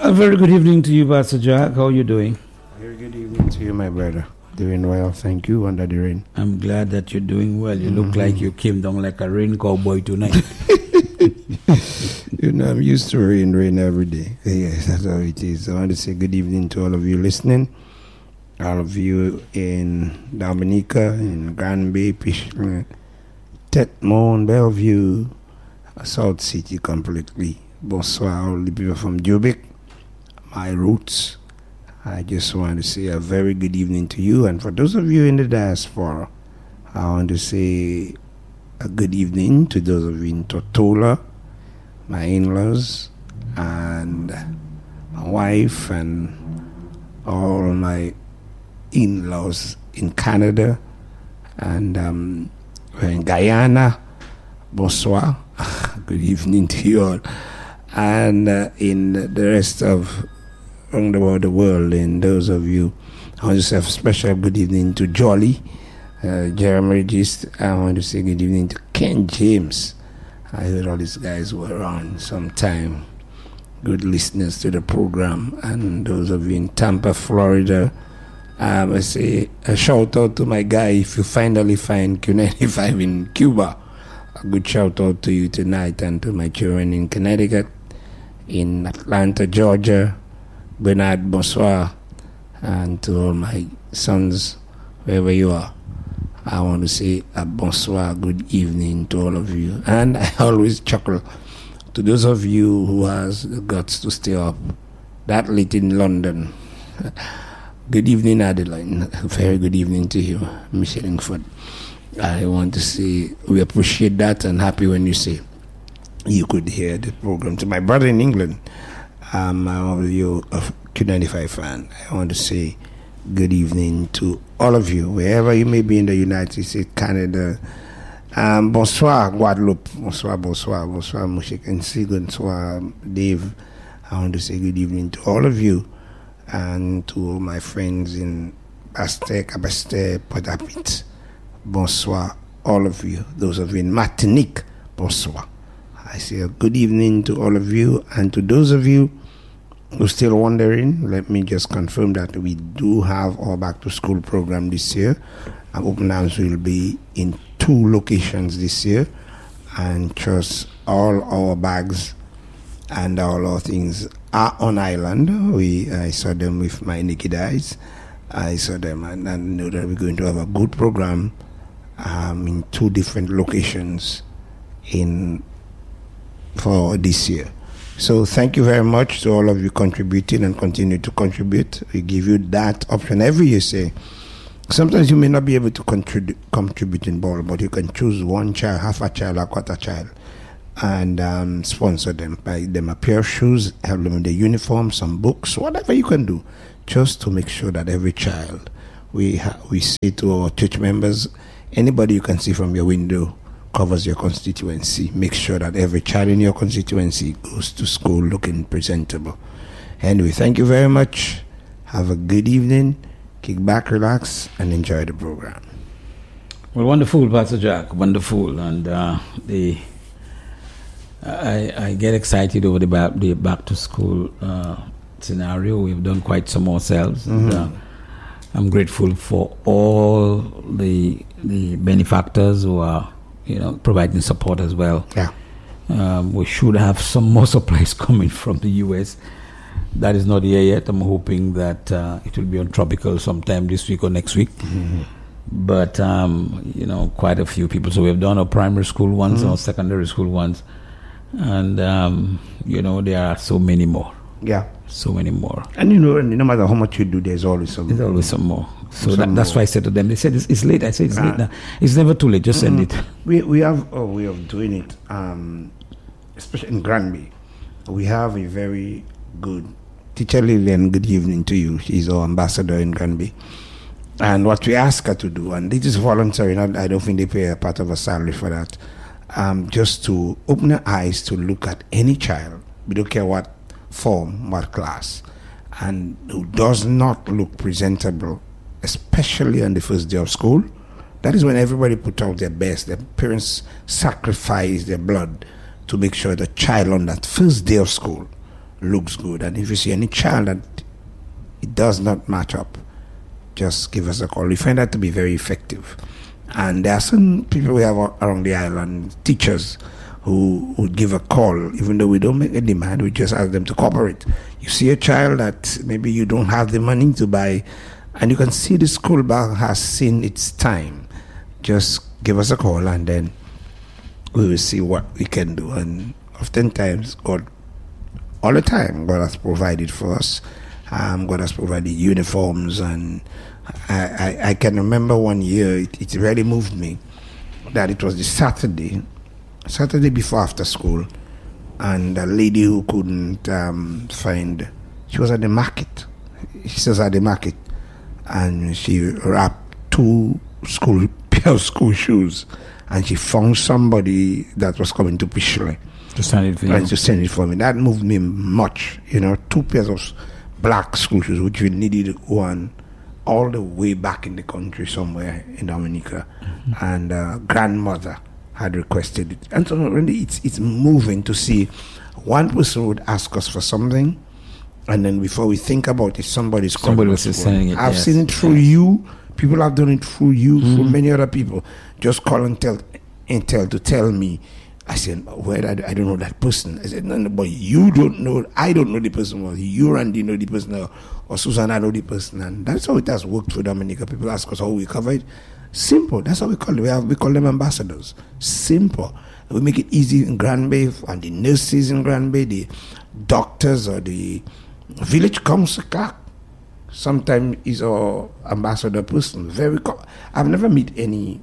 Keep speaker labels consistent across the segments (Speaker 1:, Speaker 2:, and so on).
Speaker 1: A very good evening to you, Pastor Jack. How are you doing?
Speaker 2: Very good evening to you, my brother. Doing well, thank you, under the rain.
Speaker 1: I'm glad that you're doing well. You look like you came down like a rain cowboy tonight.
Speaker 2: I'm used to rain every day. Yes, that's how it is. I want to say good evening to all of you listening. All of you in Dominica, in Granby, Tetmon, Bellevue, South City completely. Bonsoir, all the people from Joburg, my roots. I just want to say a very good evening to you. And for those of you in the diaspora, I want to say a good evening to those of you in Tortola, my in-laws, and my wife, and all my in-laws in Canada, and we're in Guyana. Bonsoir. Good evening to you all. And in the rest of around about the world, and those of you, I want to say a special good evening to Jolly, Jeremy Regis. I want to say good evening to Ken James. I heard all these guys were on sometime. Good listeners to the program. And those of you in Tampa, Florida, I say a shout out to my guy, if you finally find Q95 in Cuba. A good shout out to you tonight, and to my children in Connecticut, in Atlanta, Georgia. Bernard, bonsoir, and to all my sons, wherever you are, I want to say a bonsoir, good evening to all of you. And I always chuckle to those of you who has the guts to stay up that late in London. Good evening, Adeline. Very good evening to you, Michelle Ingford. I want to say we appreciate that, and happy when you say you could hear the program. To my brother in England, I'm of you a Q95 fan. I want to say good evening to all of you, wherever you may be in the United States, Canada. Bonsoir, Guadeloupe. Bonsoir, Mushik and Sigan. Bonsoir, Dave. I want to say good evening to all of you, and to all my friends in Bastek, Abaste, Port-au-Prince. Bonsoir, all of you. Those of you in Martinique, bonsoir. I say a good evening to all of you, and to those of you who are still wondering, let me just confirm that we do have our back to school program this year. Open Arms will be in 2 locations this year, and just all our bags and all our things are on island. I saw them with my naked eyes. I saw them, and I know that we're going to have a good program in 2 different locations for this year. So thank you very much to all of you contributing, and continue to contribute. We give you that option every year. Say sometimes you may not be able to contribute in ball, but you can choose one child, half a child, or quarter child, and sponsor them. Buy them a pair of shoes, help them with the uniform, some books, whatever you can do, just to make sure that every child, we say to our church members, anybody you can see from your window covers your constituency. Make sure that every child in your constituency goes to school looking presentable. Anyway, thank you very much. Have a good evening. Kick back, relax, and enjoy the program.
Speaker 1: Well, wonderful, Pastor Jack. Wonderful. And I get excited over the back to school scenario. We've done quite some ourselves. And, I'm grateful for all the benefactors who are providing support as well.
Speaker 2: Yeah.
Speaker 1: We should have some more supplies coming from the US. That is not here yet. I'm hoping that it will be on tropical sometime this week or next week. But quite a few people. So we've done our primary school ones, our secondary school ones, and there are so many more.
Speaker 2: Yeah.
Speaker 1: So many more.
Speaker 2: And no matter how much you do, there's always some more.
Speaker 1: There's always some more. So that's why I said to them, they said, it's late. I said, it's late now. It's never too late. Just send it.
Speaker 2: We have a way of doing it, especially in Granby. We have a very good teacher, Lillian. Good evening to you. She's our ambassador in Granby. And what we ask her to do, and this is voluntary, I don't think they pay a part of a salary for that, just to open her eyes to look at any child. We don't care what form, what class, and who does not look presentable, especially on the first day of school. That is when everybody put out their best. Their parents sacrifice their blood to make sure the child on that first day of school looks good. And if you see any child that it does not match up, just give us a call. We find that to be very effective. And there are some people we have around the island, teachers, who would give a call, even though we don't make a demand, we just ask them to cooperate. You see a child that maybe you don't have the money to buy, and you can see the school bag has seen its time. Just give us a call, and then we will see what we can do. And oftentimes, God, all the time, God has provided for us. God has provided uniforms, and I can remember one year, it really moved me, that it was the Saturday before after school, and a lady who couldn't find, she was at the market. She was at the market, and she wrapped 2 pair of school shoes, and she found somebody that was coming to Pishley
Speaker 1: to send it for you.
Speaker 2: And to send it for me. That moved me much. 2 pairs of black school shoes, which we needed one all the way back in the country somewhere in Dominica, and grandmother had requested it. And so really it's moving to see one person would ask us for something, and then before we think about it, somebody was
Speaker 1: sending it.
Speaker 2: I've seen it through you. People have done it through you, through many other people. Just call and tell me. I said, well, I don't know that person. I said, no, but you don't know. I don't know the person. Well, you, Randy, know the person, or Susanna know the person. And that's how it has worked for Dominica. People ask us how we cover it. Simple. That's how we call it. We call them ambassadors. Simple. We make it easy in Grand Bay, and the nurses in Grand Bay, the doctors, or the village council clerk. Sometimes is our ambassador person. I've never met any.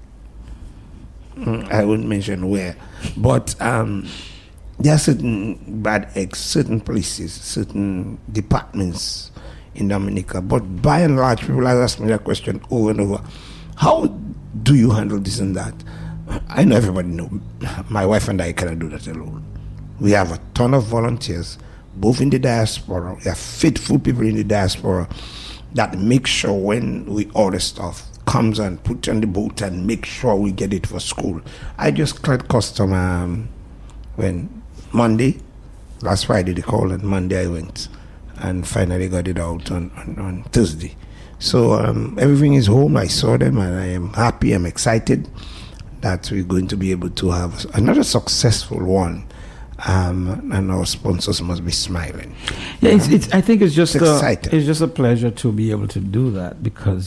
Speaker 2: I won't mention where, but there are certain bad eggs, certain places, certain departments in Dominica. But by and large, people have asked me that question over and over. How do you handle this and that? I know everybody knows. My wife and I cannot do that alone. We have a ton of volunteers, both in the diaspora. We have faithful people in the diaspora that make sure when we order stuff, comes and put on the boat and make sure we get it for school. I just cleared custom when Monday, last Friday they called, and Monday I went and finally got it out on Thursday. So everything is home. I saw them and I am happy. I'm excited that we're going to be able to have another successful one. And our sponsors must be smiling.
Speaker 1: Yeah, I think it's just
Speaker 2: exciting.
Speaker 1: It's just a pleasure to be able to do that, because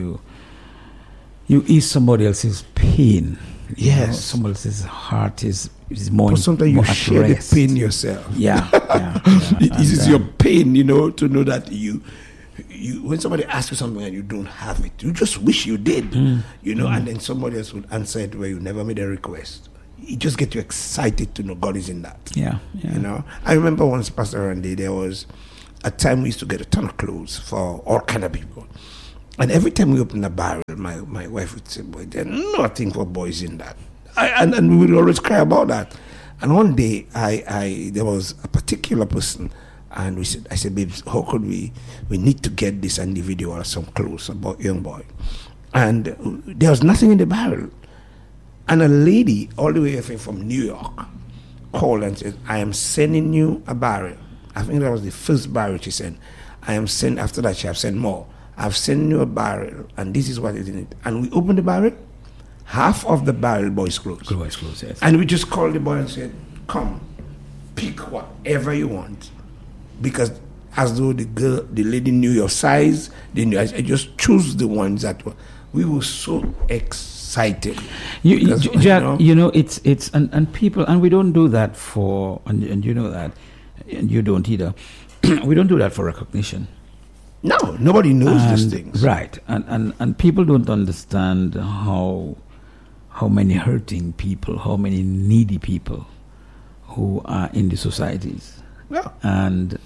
Speaker 1: you ease somebody else's pain.
Speaker 2: Yes.
Speaker 1: Somebody else's heart is more.
Speaker 2: But sometimes you share the pain yourself.
Speaker 1: Yeah.
Speaker 2: It eases your pain, to know that you when somebody asks you something and you don't have it, you just wish you did, and then somebody else would answer it where you never made a request. It just gets you excited to know God is in that.
Speaker 1: Yeah.
Speaker 2: I remember once, Pastor Randy, there was a time we used to get a ton of clothes for all kind of people. And every time we opened a barrel, my wife would say, boy, there's nothing for boys in that. And we would always cry about that. And one day, there was a particular person, and I said, babes, how could we need to get this individual some clothes, about young boy. And there was nothing in the barrel. And a lady, all the way from New York, called and said, I am sending you a barrel. I think that was the first barrel she sent. After that, she have sent more. I've sent you a barrel, and this is what is in it. And we opened the barrel, half of the barrel, boys' clothes.
Speaker 1: Boys' clothes, yes.
Speaker 2: And we just called the boy and said, come, pick whatever you want. Because as though the lady knew your size, I just choose the ones that were. We were so excited.
Speaker 1: Jack, it's and people, and we don't do that for, and you know that, and you don't either. We don't do that for recognition.
Speaker 2: No, nobody knows these things.
Speaker 1: Right. And people don't understand how many hurting people, how many needy people who are in the societies.
Speaker 2: Yeah.
Speaker 1: And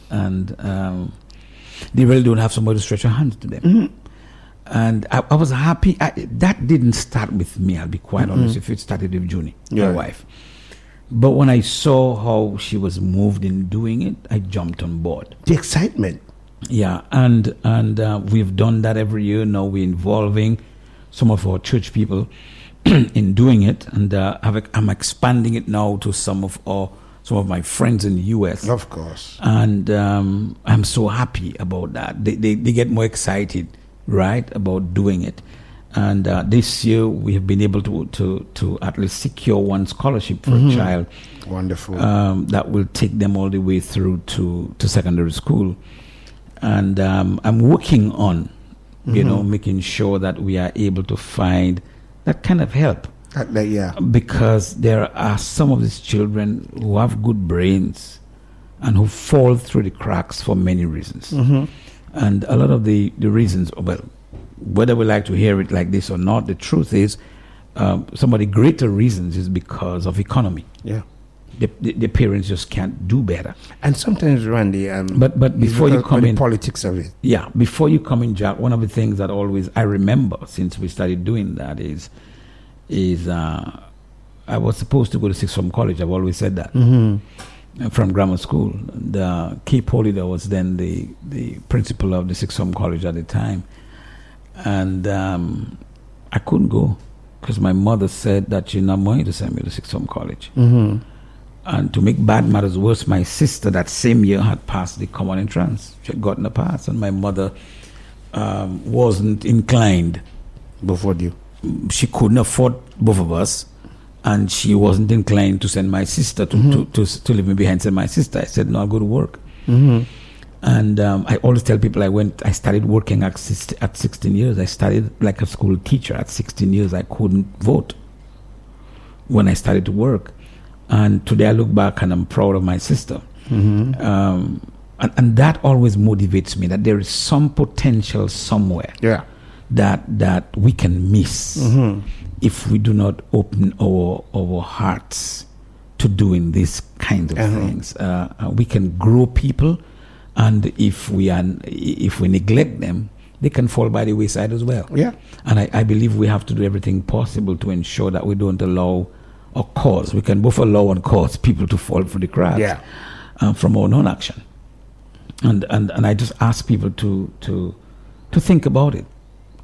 Speaker 1: they really don't have somebody to stretch a hand to them. Mm-hmm. And I was happy. That didn't start with me, I'll be quite honest, if it started with Junie, my wife. But when I saw how she was moved in doing it, I jumped on board.
Speaker 2: The excitement.
Speaker 1: Yeah, and we've done that every year. Now we're involving some of our church people in doing it, and I'm expanding it now to some of our some of my friends in the U.S.
Speaker 2: Of course.
Speaker 1: And I'm so happy about that. They get more excited, right, about doing it. And this year we have been able to at least secure one scholarship for a child.
Speaker 2: Wonderful.
Speaker 1: That will take them all the way through to secondary school. And I'm working on, making sure that we are able to find that kind of help.
Speaker 2: Yeah.
Speaker 1: Because there are some of these children who have good brains and who fall through the cracks for many reasons. And a lot of the reasons, well, whether we like to hear it like this or not, the truth is some of the greater reasons is because of economy.
Speaker 2: Yeah.
Speaker 1: The parents just can't do better.
Speaker 2: And sometimes, Randy,
Speaker 1: but before you come in,
Speaker 2: politics of it.
Speaker 1: Yeah, before you come in, Jack, one of the things that always I remember since we started doing that is I was supposed to go to sixth form college. I've always said that from grammar school. The Kay Polida was then the principal of the sixth form college at the time, and I couldn't go because my mother said that she's not going to send me to sixth form college. And to make bad matters worse, my sister that same year had passed the common entrance. She had gotten a pass, and my mother wasn't inclined.
Speaker 2: Both of you.
Speaker 1: She couldn't afford both of us, and she wasn't inclined to send my sister to leave me behind. Send my sister. I said, no, I'll go to work. And I always tell people I started working at 16 years. I started like a school teacher at 16 years. I couldn't vote when I started to work. And today I look back and I'm proud of my sister. And that always motivates me, that there is some potential somewhere that we can miss if we do not open our hearts to doing these kinds of things. We can grow people, and if we neglect them, they can fall by the wayside as well.
Speaker 2: Yeah.
Speaker 1: And I believe we have to do everything possible to ensure that we don't allow or cause. We can both allow and cause people to fall through the cracks from our non-action. And I just ask people to think about it,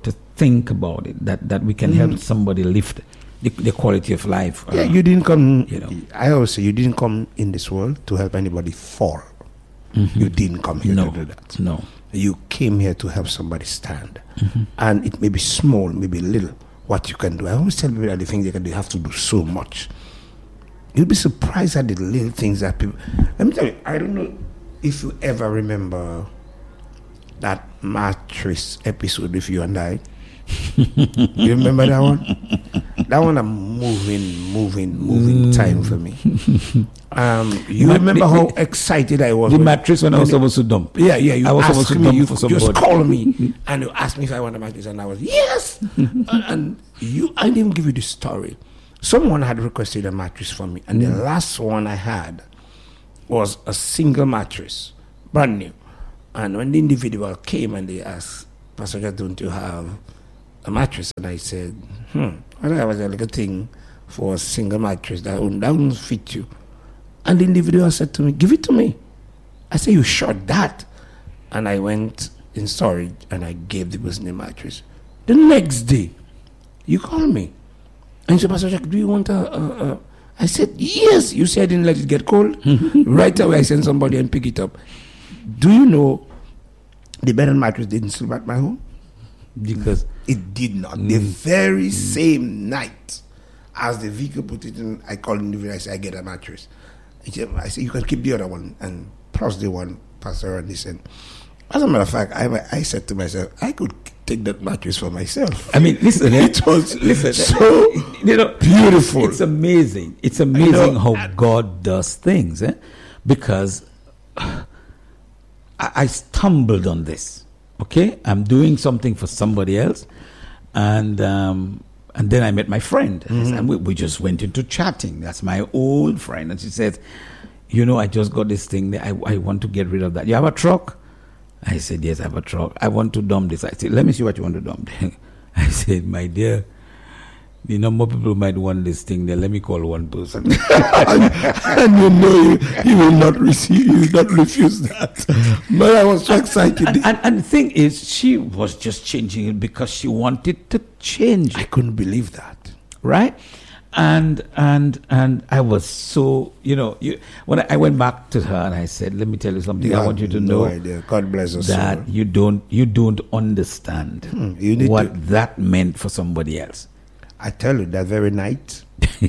Speaker 1: that we can help somebody lift the quality of life.
Speaker 2: You didn't come. I always say you didn't come in this world to help anybody fall. You didn't come here to do that.
Speaker 1: No.
Speaker 2: You came here to help somebody stand, and it may be small, maybe little. What you can do. I always tell people that the things they can do, you have to do so much. You'll be surprised at the little things that people. Let me tell you, I don't know if you ever remember that mattress episode with you and I. You remember that one? That one a moving time for me. You remember how excited I was?
Speaker 1: The mattress when I was supposed to dump.
Speaker 2: Yeah. You
Speaker 1: I was supposed to dump for somebody.
Speaker 2: Just call me and you asked me if I want a mattress, and I was yes. And I didn't even give you the story. Someone had requested a mattress for me, and the last one I had was a single mattress, brand new. And when the individual came and they asked, Pastor, don't you have a mattress? And I said, well, that was a little thing for a single mattress that won't fit you. And the individual said to me, give it to me. I said, you shot that? And I went in storage and I gave the person the mattress. The next day, you called me. And you said, Pastor Jack, do you want a I said, yes. You said I didn't let it get cold. Right away, I sent somebody and pick it up. Do you know the bed and mattress didn't sleep at my home?
Speaker 1: Because
Speaker 2: it did not. The very same night as the vehicle put it in, I called in the video, I said, I get a mattress. I said, you can keep the other one and plus the one Pastor Randy said. As a matter of fact, I said to myself, I could take that mattress for myself.
Speaker 1: I mean, listen,
Speaker 2: it was
Speaker 1: so
Speaker 2: beautiful.
Speaker 1: It's amazing. It's amazing how God does things, because I stumbled on this. Okay, I'm doing something for somebody else, and then I met my friend, and we just went into chatting. That's my old friend, and she said, I just got this thing. I want to get rid of that. You have a truck? I said, yes, I have a truck. I want to dump this. I said, let me see what you want to dump. I said, my dear, more people might want this thing. Then let me call one person.
Speaker 2: and he will not receive. He will not refuse that. But I was so excited.
Speaker 1: And the thing is, she was just changing it because she wanted to change it.
Speaker 2: I couldn't believe that.
Speaker 1: Right? And I was so, when I went back to her and I said, let me tell you something. I want you to know
Speaker 2: idea. God bless us
Speaker 1: that
Speaker 2: soul.
Speaker 1: you don't understand
Speaker 2: You need
Speaker 1: what that meant for somebody else.
Speaker 2: I tell you, that very night,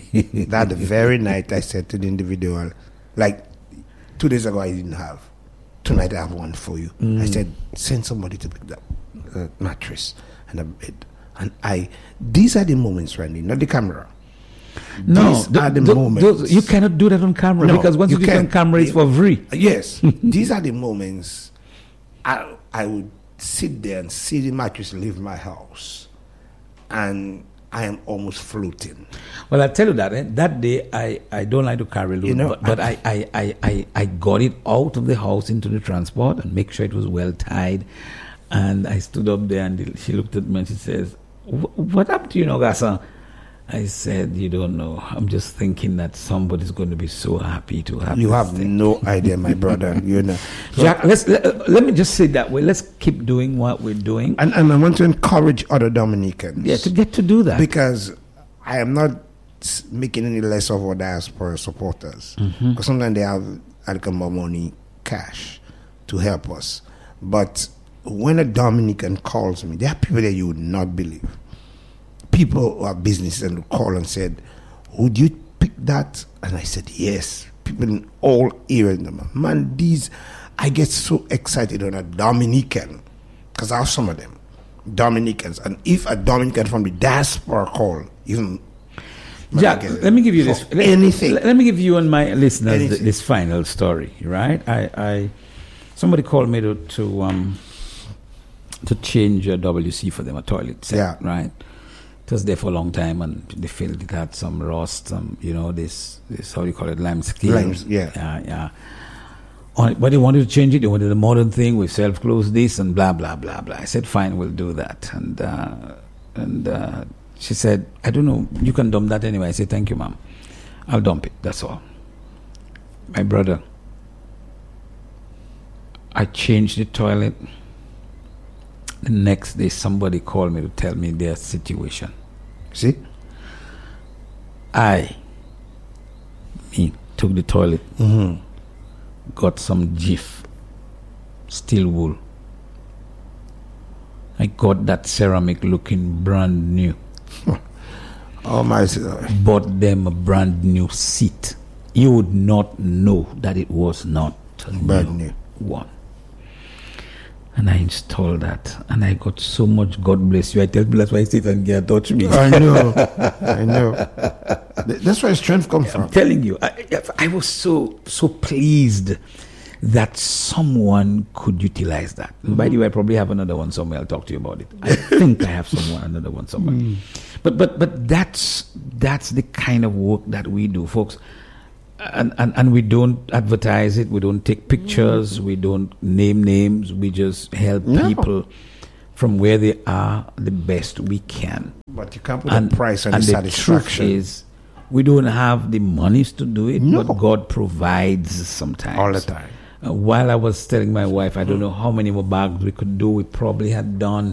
Speaker 2: I said to the individual, like 2 days ago I didn't have. Tonight I have one for you. I said, send somebody to pick up a mattress and a bed. And these are the moments, Randy, not the camera.
Speaker 1: No,
Speaker 2: These are the moments.
Speaker 1: you cannot do that on camera,
Speaker 2: No,
Speaker 1: because once you do it on camera, it's for free.
Speaker 2: Yes, these are the moments I would sit there and see the mattress leave my house, and I am almost floating.
Speaker 1: Well, I tell you that that day I don't like to carry load, but I got it out of the house into the transport and make sure it was well tied, and I stood up there and she looked at me and she says, "What happened to you, Nogasa?" I said, "You don't know. I'm just thinking that somebody's going to be so happy to have
Speaker 2: You
Speaker 1: this
Speaker 2: have
Speaker 1: thing."
Speaker 2: no idea, my brother. So,
Speaker 1: Jack, let me just say it that way. Let's keep doing what we're doing.
Speaker 2: and I want to encourage other Dominicans.
Speaker 1: Yeah, to get to do that.
Speaker 2: Because I am not making any less of our diaspora supporters. Because sometimes they have more money, cash, to help us. But when a Dominican calls me, there are people that you would not believe. People who have businesses and call and said, "Would you pick that?" And I said, "Yes." People in all areas. Man, I get so excited when a Dominican, because I have some of them, Dominicans. And if a Dominican from the diaspora call, even...
Speaker 1: Jack, let me give you this.
Speaker 2: Anything.
Speaker 1: Let me give you and my listeners
Speaker 2: Anything.
Speaker 1: this final story, right? Somebody called me to change a WC for them, a toilet set,
Speaker 2: Yeah.
Speaker 1: right? It was there for a long time, and they felt it had some rust, this how do you call it, lime skin.
Speaker 2: Limes, yeah.
Speaker 1: Yeah. But they wanted to change it. They wanted a modern thing with self-close this and blah, blah, blah, blah. I said, fine, we'll do that. And she said, I don't know, you can dump that anyway. I said, thank you, ma'am. I'll dump it, that's all. My brother, I changed the toilet. The next day, somebody called me to tell me their situation.
Speaker 2: See?
Speaker 1: Me, took the toilet, got some Jif, steel wool. I got that ceramic looking brand new.
Speaker 2: Oh, my God.
Speaker 1: Bought them a brand new seat. You would not know that it was not a
Speaker 2: Brand new
Speaker 1: one. And I installed that, and I got so much. God bless you. I tell people that's why I sit and get touch me.
Speaker 2: I know. That's where strength comes from.
Speaker 1: I'm telling you, I was so pleased that someone could utilize that. And by the way, I probably have another one somewhere. I'll talk to you about it. I think I have another one somewhere. But that's the kind of work that we do, folks. And we don't advertise it. We don't take pictures. We don't name names. We just help people from where they are the best we can.
Speaker 2: But you can't put a price on the satisfaction.
Speaker 1: The truth is, we don't have the monies to do it, but God provides sometimes.
Speaker 2: All the time.
Speaker 1: While I was telling my wife, I don't know how many more bags we could do. We probably had done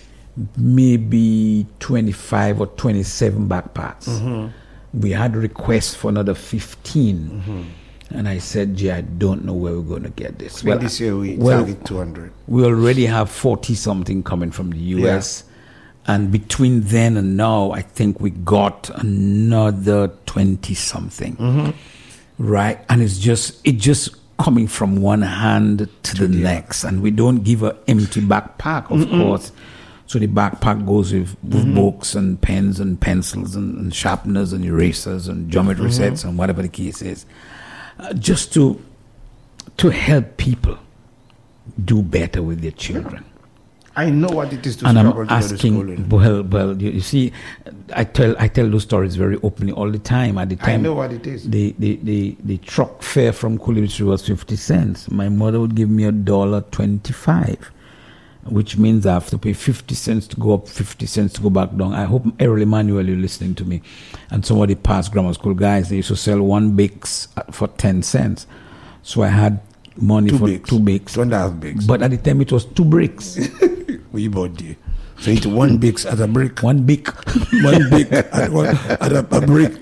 Speaker 1: maybe 25 or 27 backpacks. We had requests for another 15. And I said, I don't know where we're going to get this.
Speaker 2: Well, this year we target 200.
Speaker 1: We already have 40-something coming from the U.S. Yeah. And between then and now, I think we got another 20-something. Right? And it just coming from one hand to the next. And we don't give an empty backpack, of course. So the backpack goes with books and pens and pencils and sharpeners and erasers and geometry sets and whatever the case is. Just to help people do better with their children.
Speaker 2: I know what it is to
Speaker 1: and
Speaker 2: struggle
Speaker 1: I'm
Speaker 2: to
Speaker 1: asking,
Speaker 2: go to school.
Speaker 1: well, you see, I tell those stories very openly all the time. At the time,
Speaker 2: I know what it is.
Speaker 1: The truck fare from Coolidge was 50 cents. My mother would give me $1.25. Which means I have to pay 50 cents to go up, 50 cents to go back down. I hope Errol Emmanuel, you're listening to me. And somebody passed grammar school. Guys, they used to sell one bakes for 10 cents. So I had money for 2 bakes.
Speaker 2: 2.5 bakes.
Speaker 1: But at the time, it was 2 bricks.
Speaker 2: We bought you. So it's one big at a brick.
Speaker 1: One big.
Speaker 2: One big at a brick.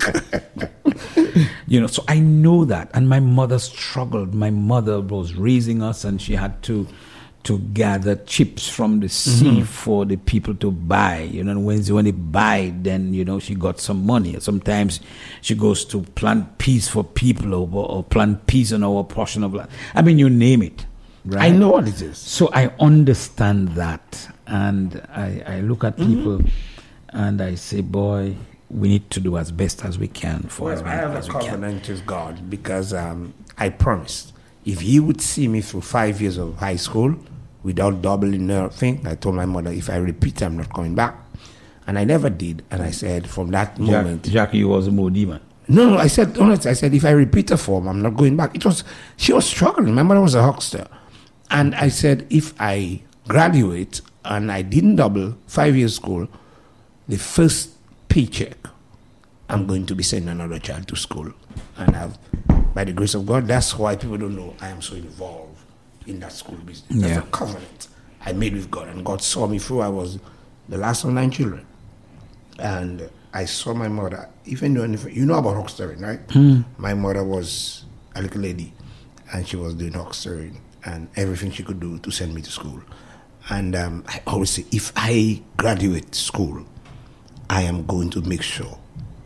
Speaker 1: So I know that. And my mother struggled. My mother was raising us, and she had to gather chips from the sea for the people to buy. And when they buy, then, she got some money. Sometimes she goes to plant peas for people or plant peas on our portion of land. I mean, you name it. Right?
Speaker 2: I know what it is.
Speaker 1: So I understand that. And I look at people and I say, boy, we need to do as best as we can for as many as we can.
Speaker 2: I have a covenant with God because I promised if He would see me through 5 years of high school without doubling nothing, I told my mother, if I repeat, I'm not coming back. And I never did. And I said, from that moment...
Speaker 1: Jackie was a more demon.
Speaker 2: No, I said, honestly, I said, if I repeat a form, I'm not going back. She was struggling. My mother was a huckster. And I said, if I graduate and I didn't double 5 years school, the first paycheck, I'm going to be sending another child to school. And by the grace of God, that's why people don't know I am so involved in that school business. That's a covenant I made with God. And God saw me through. I was the last of 9 children. And I saw my mother, even though, you know about huckstering, right? My mother was a little lady, and she was doing huckstering and everything she could do to send me to school. And I always say, if I graduate school, I am going to make sure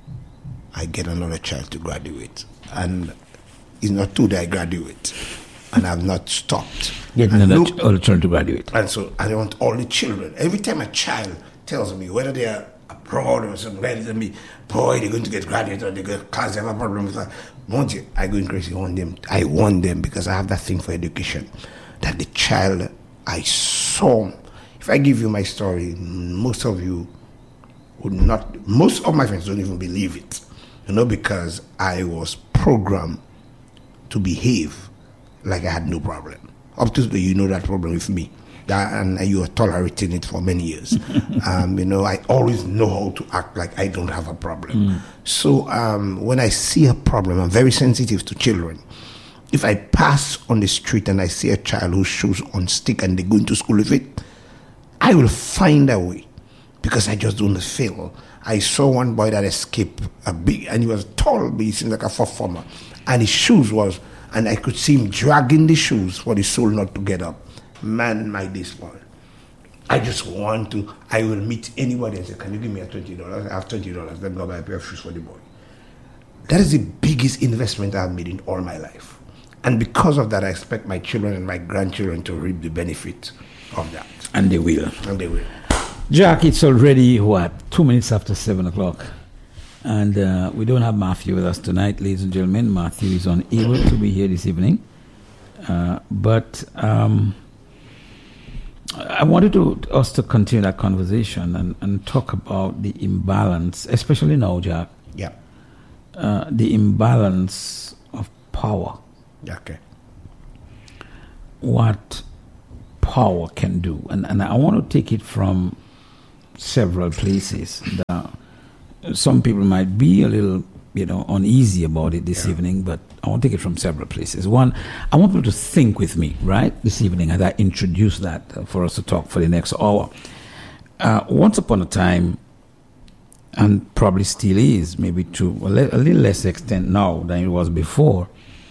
Speaker 2: I get another child to graduate. And it's not true that I graduate, and I've not stopped.
Speaker 1: Getting another child to graduate.
Speaker 2: And so I want all the children. Every time a child tells me, whether they are abroad or somewhere, they tell me, boy, they're going to get graduated or they're going to class, they have a problem with that. I go crazy on them. I want them because I have that thing for education. That the child I saw, if I give you my story, most of you would not, most of my friends don't even believe it. Because I was programmed to behave like I had no problem. Up to today, that problem with me. And you are tolerating it for many years. I always know how to act like I don't have a problem. So when I see a problem, I'm very sensitive to children. If I pass on the street and I see a child whose shoes on stick and they go into school with it, I will find a way because I just don't fail. I saw one boy that escaped and he was tall, but he seemed like a performer. And his shoes and I could see him dragging the shoes for the sole not to get up. Man, my day spoiled. I will meet anybody and say, can you give me $20? I have $20, then go buy a pair of shoes for the boy. That is the biggest investment I've made in all my life. And because of that, I expect my children and my grandchildren to reap the benefit of that.
Speaker 1: And they will.
Speaker 2: And they will.
Speaker 1: Jack, it's already, 2 minutes after 7 o'clock. And we don't have Matthew with us tonight, ladies and gentlemen. Matthew is unable to be here this evening. But I wanted us to continue that conversation and talk about the imbalance, especially now, Jack.
Speaker 2: Yeah.
Speaker 1: The imbalance of power.
Speaker 2: Okay.
Speaker 1: What power can do. And I want to take it from several places. Some people might be a little, uneasy about it this evening, but I want to take it from several places. One, I want people to think with me, right, this evening as I introduce that for us to talk for the next hour. Once upon a time, and probably still is, maybe to a little less extent now than it was before,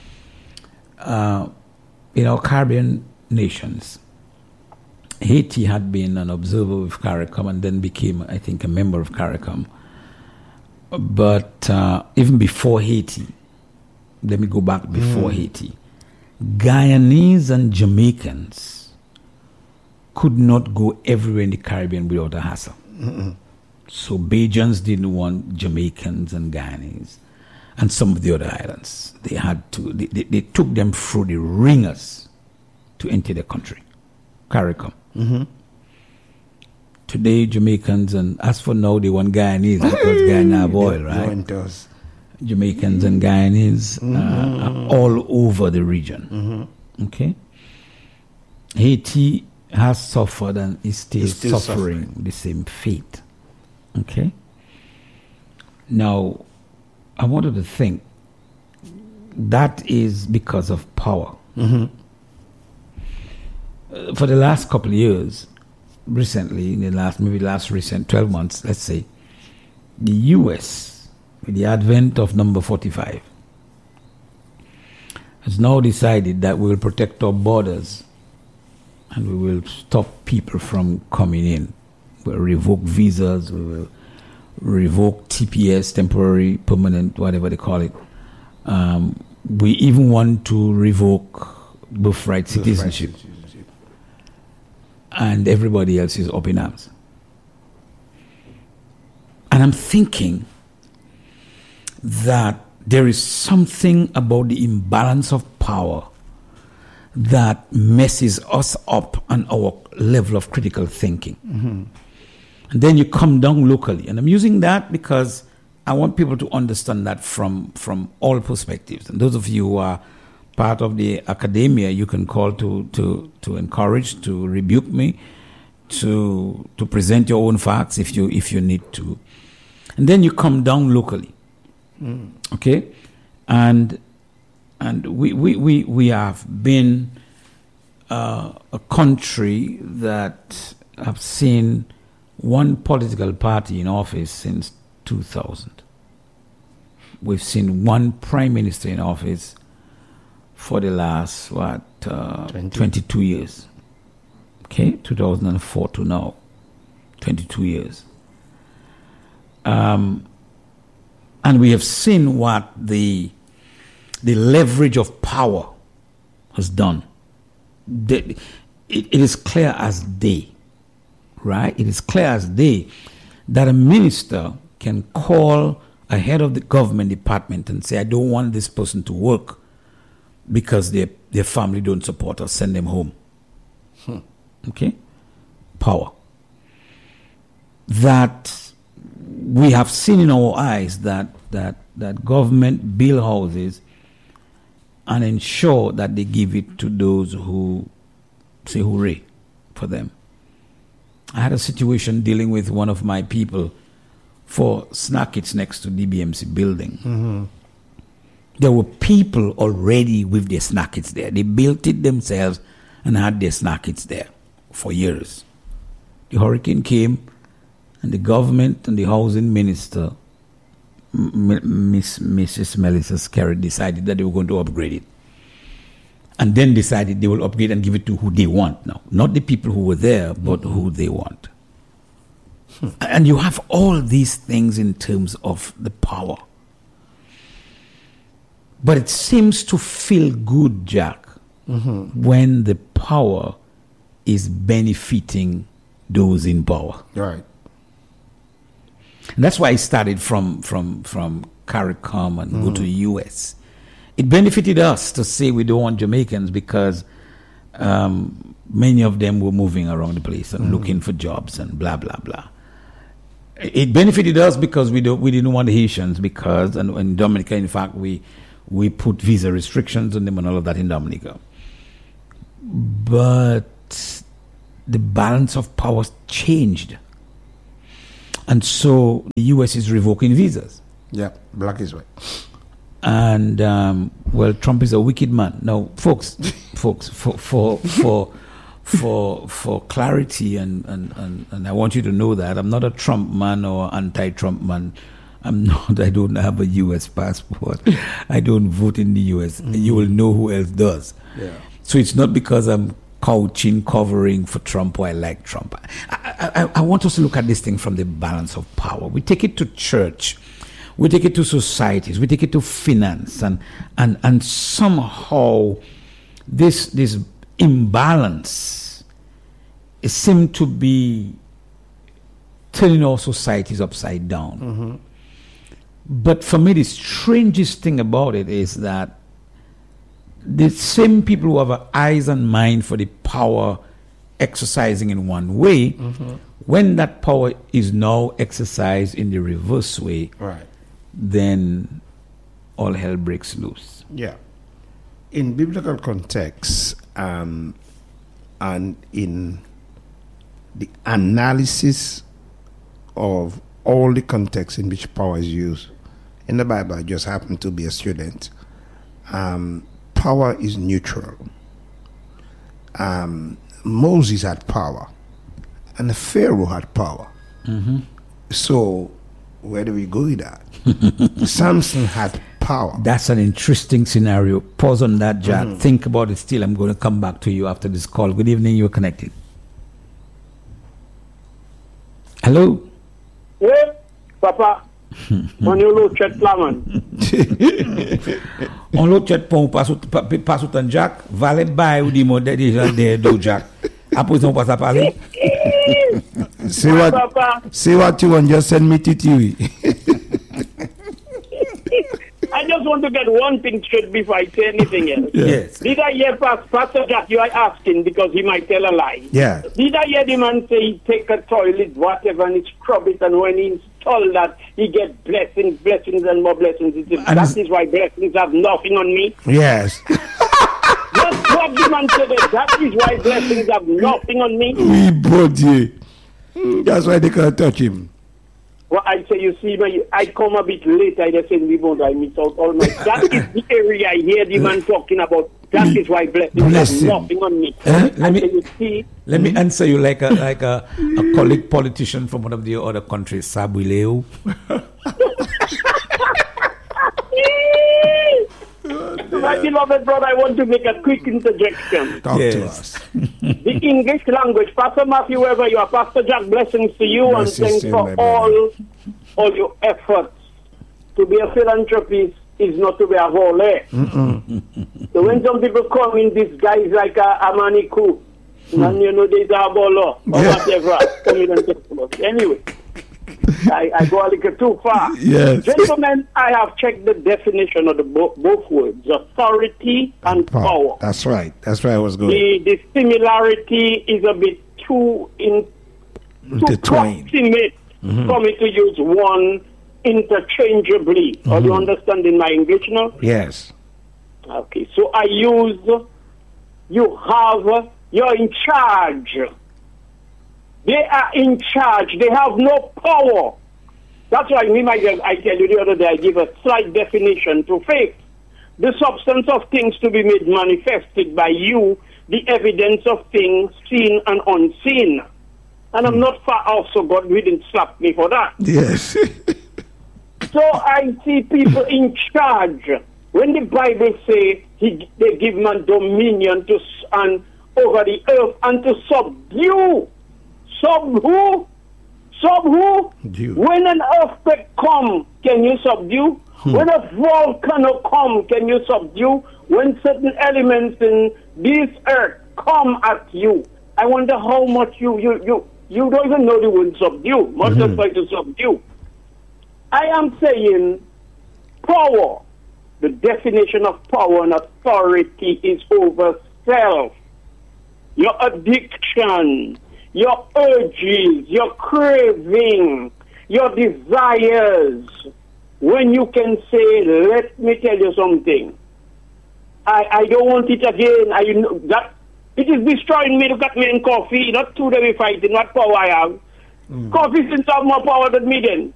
Speaker 1: in our Caribbean nations, Haiti had been an observer with CARICOM and then became, I think, a member of CARICOM. But even before Haiti, let me go back before Haiti, Guyanese and Jamaicans could not go everywhere in the Caribbean without a hassle. So Bajans didn't want Jamaicans and Guyanese and some of the other islands. They had to, they took them through the ringers to enter the country. CARICOM. Today, Jamaicans, and as for now, they want Guyanese because Guyana have oil, right?
Speaker 2: No one does.
Speaker 1: Jamaicans and Guyanese are all over the region. Okay? Haiti has suffered and is still suffering the same fate. Okay? Now, I wanted to think that is because of power. For the last couple of years, recently, in the last recent 12 months, let's say, the U.S., with the advent of number 45, has now decided that we will protect our borders and we will stop people from coming in. We'll revoke visas, we will revoke TPS, temporary, permanent, whatever they call it. We even want to revoke birthright citizenship. And everybody else is up in arms. And I'm thinking that there is something about the imbalance of power that messes us up on our level of critical thinking. Mm-hmm. And then you come down locally. And I'm using that because I want people to understand that from all perspectives. And those of you who are part of the academia, you can call to encourage, to rebuke me, to present your own facts if you need to. And then you come down locally. Mm. Okay? And we have been a country that have seen one political party in office since 2000. We've seen one prime minister in office for the last 22 years. Okay, 2004 to now, 22 years. And we have seen what the leverage of power has done. It is clear as day, right? It is clear as day that a minister can call a head of the government department and say, I don't want this person to work because their family don't support us, send them home. Okay? Power. That we have seen in our eyes that government build houses and ensure that they give it to those who say hooray for them. I had a situation dealing with one of my people for Snackits next to DBMC building. Mm-hmm. There were people already with their Snackits there. They built it themselves and had their Snackits there for years. The hurricane came and the government and the housing minister, Mrs. Melissa Scarry, decided that they were going to upgrade it. And then decided they will upgrade and give it to who they want now. Not the people who were there, but who they want. And you have all these things in terms of the power. But it seems to feel good, Jack, when the power is benefiting those in power.
Speaker 2: Right.
Speaker 1: And that's why it started from CARICOM and go to the U.S. It benefited us to say we don't want Jamaicans because many of them were moving around the place and looking for jobs and blah, blah, blah. It benefited us because we didn't want the Haitians because, and in Dominica, in fact, we put visa restrictions on them and all of that in Dominica. But the balance of power changed. And so the U.S. is revoking visas.
Speaker 2: Yeah, black is white.
Speaker 1: And, Trump is a wicked man. Now, folks, for clarity and I want you to know that I'm not a Trump man or anti-Trump man. I don't have a U.S. passport. I don't vote in the U.S. You will know who else does. Yeah. So it's not because I'm covering for Trump or I like Trump. I want us to look at this thing from the balance of power. We take it to church. We take it to societies. We take it to finance. And somehow this imbalance seems to be turning our societies upside down. Mm-hmm. But for me, the strangest thing about it is that the same people who have eyes and mind for the power exercising in one way, when that power is now exercised in the reverse way,
Speaker 2: right,
Speaker 1: then all hell breaks loose.
Speaker 2: Yeah. In biblical context and in the analysis of all the contexts in which power is used, in the Bible, I just happen to be a student. Power is neutral. Moses had power, and the Pharaoh had power.
Speaker 1: Mm-hmm.
Speaker 2: So where do we go with that? Samson had power.
Speaker 1: That's an interesting scenario. Pause on that, Jack. Think about it still. I'm going to come back to you after this call. Good evening. You're connected. Hello?
Speaker 3: Yeah, Papa. On you look chat plaman.
Speaker 1: On l'autre chat pour pas tout un Jack. Valet bail ou dis-moi déjà des do Jack. Après on passe à parler.
Speaker 2: Say what you want. Just send me to TV.
Speaker 3: I just want to get one thing straight before I say anything else.
Speaker 1: Yes.
Speaker 3: Did I hear Pastor Jack? You are asking because he might tell a lie.
Speaker 2: Yeah.
Speaker 3: Did I hear the man say he take a toilet, whatever, and he scrub it, and when he install that, he get blessings and more blessings. That is why blessings have nothing on me.
Speaker 2: Yes.
Speaker 3: Just what the man said. That is why blessings have nothing on me.
Speaker 2: We body. That's why they can't touch him.
Speaker 3: Well, I say, you see, I come a bit late. I just say, I miss out all my. That is the area I hear the man talking about. That is why blessings have nothing on me.
Speaker 1: Let me answer you like a colleague politician from one of the other countries, Sabuileu.
Speaker 3: My beloved brother, I want to make a quick interjection.
Speaker 2: Talk to us.
Speaker 3: The English language, Pastor Matthew, wherever you are, Pastor Jack, blessings to you,
Speaker 2: Blessings
Speaker 3: and thanks
Speaker 2: to
Speaker 3: for
Speaker 2: my brother.
Speaker 3: all your efforts. To be a philanthropist is not to be a hole. So when some people come in disguise like a Amaniku, and you know there's a bolo or whatever, come in and talk to us. Anyway, I go a little too far.
Speaker 2: Yes.
Speaker 3: Gentlemen, I have checked the definition of the both words, authority and power.
Speaker 2: That's right. That's where I was going.
Speaker 3: The similarity is a bit too
Speaker 2: Intertwined.
Speaker 3: proximate for me to use one interchangeably. Are you understanding my English now?
Speaker 2: Yes.
Speaker 3: Okay, so I use, you're in charge. They are in charge. They have no power. That's why I tell you the other day, I give a slight definition to faith. The substance of things to be made manifested by you, the evidence of things seen and unseen. And I'm not far off, so God didn't slap me for that.
Speaker 2: Yes.
Speaker 3: So I see people in charge. When the Bible says they give man dominion over the earth and to subdue. Sub who? When an earthquake come, can you subdue? When a volcano come, can you subdue? When certain elements in this earth come at you, I wonder how much you don't even know the word subdue, much less try to subdue. I am saying power. The definition of power and authority is over self. Your addiction, your urges, your craving, your desires. When you can say, let me tell you something. I don't want it again. I know that it is destroying me. Look at me in coffee. Not two that we fighting, what power I have. Coffee seems to have more power than me then.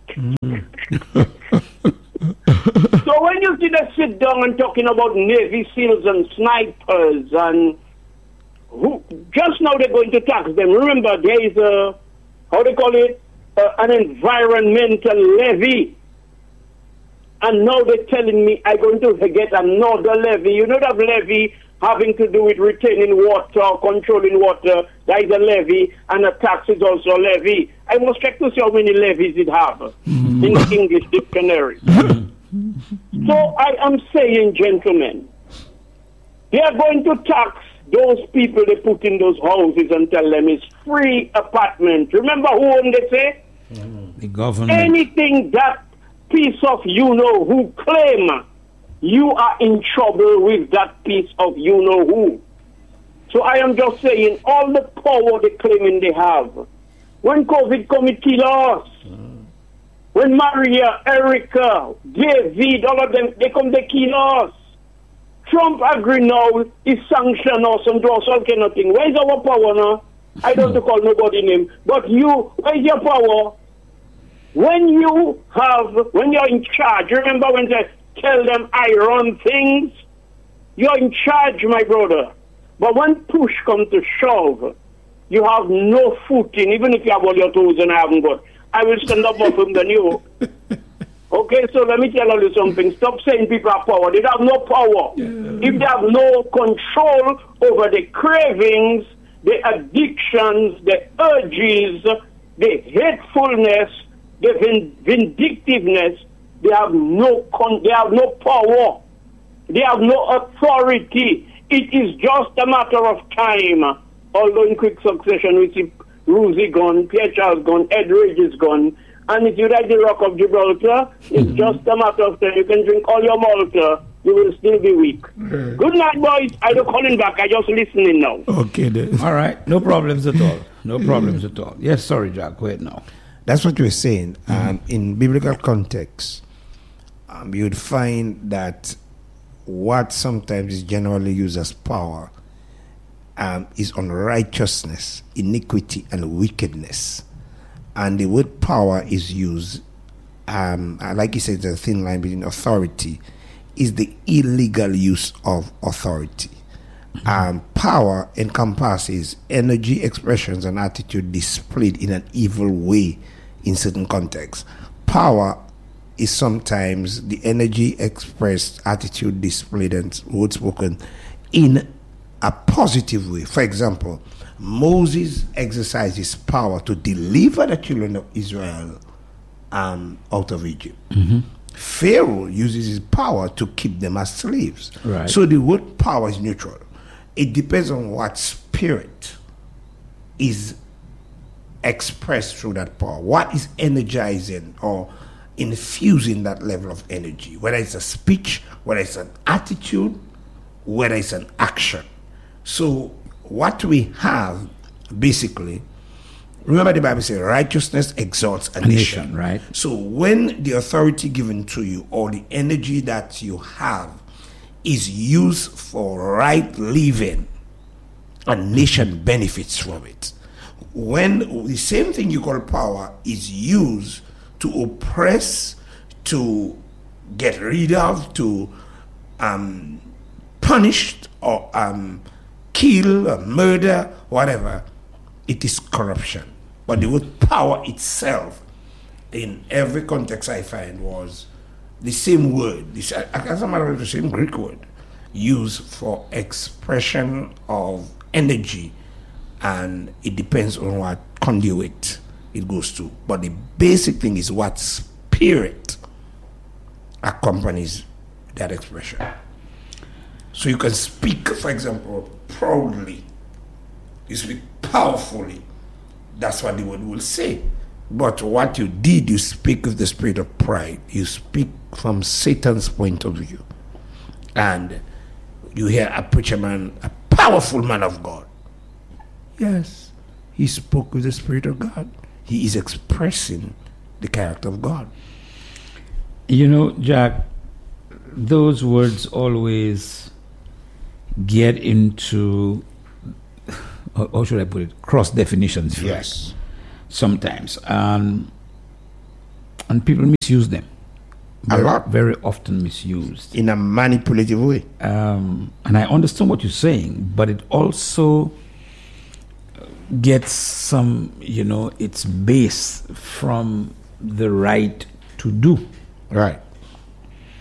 Speaker 3: So when you see them sit down and talking about Navy SEALs and snipers and just now they're going to tax them. Remember, there is an environmental levy. And now they're telling me I'm going to get another levy. You know that levy having to do with retaining water, controlling water. That is a levy, and a tax is also a levy. I must check to see how many levies it have in the English dictionary. So I am saying, gentlemen, they are going to tax those people they put in those houses and tell them it's free apartment. Remember who they say?
Speaker 1: The government.
Speaker 3: Anything that piece of you-know-who claim, you are in trouble with that piece of you-know-who. So I am just saying, all the power they claiming they have. When COVID come, it kill us. When Maria, Erica, David, all of them, they come, they kill us. Trump agree now, he sanction us and do us all kind of thing. Where is our power now? I don't want to call nobody name. But you, where is your power? When you're in charge, remember when they tell them I run things? You're in charge, my brother. But when push comes to shove, you have no footing, even if you have all your toes and I haven't got. I will stand up for him than you. Okay, so let me tell you something. Stop saying people have power. They have no power. If they have no control over the cravings, the addictions, the urges, the hatefulness, the vindictiveness, they have no power. They have no authority. It is just a matter of time. Although in quick succession we see Rosie gone, Pierre Charles gone, Ed Ridge is gone. And if you ride the Rock of Gibraltar, it's just a matter of time. You can drink all your Malta, you will still be weak. Good night, boys. I don't calling back. I just listening now.
Speaker 2: Okay, then.
Speaker 1: All right. No problems at all. No problems at all. Yes, sorry, Jack. Go ahead now.
Speaker 2: That's what you were saying. In biblical context, you would find that what sometimes is generally used as power is unrighteousness, iniquity, and wickedness. And the word power is used, like you said, the thin line between authority, is the illegal use of authority. Power encompasses energy, expressions, and attitude displayed in an evil way in certain contexts. Power is sometimes the energy expressed, attitude displayed, and word spoken in a positive way. For example, Moses exercised his power to deliver the children of Israel out of Egypt. Pharaoh uses his power to keep them as slaves.
Speaker 1: Right.
Speaker 2: So the word power is neutral. It depends on what spirit is expressed through that power. What is energizing or infusing that level of energy, whether it's a speech, whether it's an attitude, whether it's an action. So what we have basically, remember the Bible says righteousness exalts a nation,
Speaker 1: right?
Speaker 2: So when the authority given to you or the energy that you have is used for right living, a nation benefits from it. When the same thing you call power is used to oppress, to get rid of, to punish or kill or murder, whatever, it is corruption. But the word power itself, in every context I find, was the same word, as a matter of the same Greek word, used for expression of energy, and it depends on what conduit it goes to. But the basic thing is what spirit accompanies that expression. So you can speak, for example, proudly. You speak powerfully. That's what the word will say. But what you did, you speak with the spirit of pride. You speak from Satan's point of view. And you hear a preacher man, a powerful man of God. Yes, he spoke with the Spirit of God. He is expressing the character of God.
Speaker 1: You know, Jack, those words always get into, how should I put it, cross definitions.
Speaker 2: Yes.
Speaker 1: Sometimes. And people misuse them.
Speaker 2: A lot.
Speaker 1: Very often misused.
Speaker 2: In a manipulative way.
Speaker 1: And I understand what you're saying, but it also gets some, its base from the right to do.
Speaker 2: Right.